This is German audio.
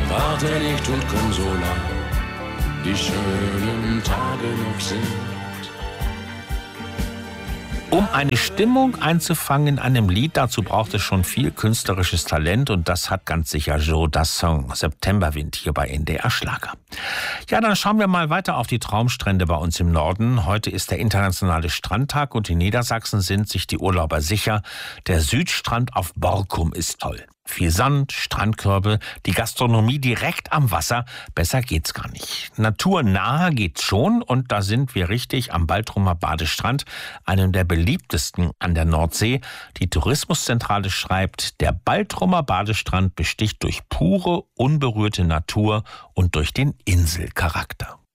warte nicht und komm so lang, die schönen Tage noch sind. Um eine Stimmung einzufangen in einem Lied, dazu braucht es schon viel künstlerisches Talent und das hat ganz sicher Joe Dassin, Septemberwind, hier bei NDR Schlager. Ja, dann schauen wir mal weiter auf die Traumstrände bei uns im Norden. Heute ist der internationale Strandtag und in Niedersachsen sind sich die Urlauber sicher. Der Südstrand auf Borkum ist toll. Viel Sand, Strandkörbe, die Gastronomie direkt am Wasser. Besser geht's gar nicht. Naturnahe geht's schon und da sind wir richtig am Baltrumer Badestrand, einem der beliebtesten an der Nordsee. Die Tourismuszentrale schreibt, der Baltrumer Badestrand besticht durch pure, unberührte Natur und durch den Inselcharakter.